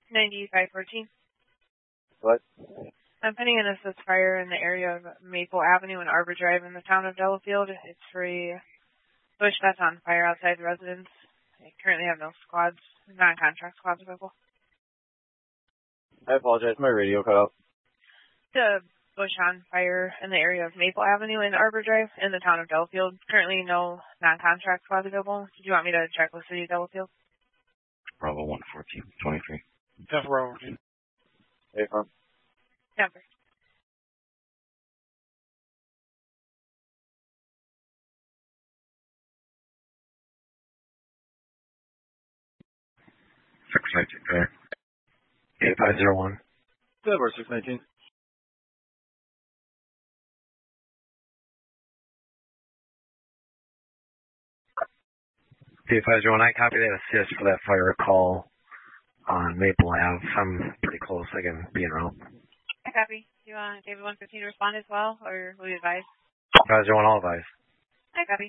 9514. What? I'm pending an assist fire in the area of Maple Avenue and Arbor Drive in the town of Delafield. It's for a bush that's on fire outside the residence. I currently have no squads, non-contract squads available. I apologize, my radio cut out. The bush on fire in the area of Maple Avenue and Arbor Drive in the town of Delafield. Currently no non-contract squads available. Did you want me to check with City of Delafield? Bravo 11423. That's Bravo. Hey, from? Never. There. 8501. Silver 619. I copy that assist for that fire call on Maple Ave. I'm pretty close. I can be en route. I copy. Do you want David 115 to respond as well, or will you advise? Advisor 1, all advise. I copy.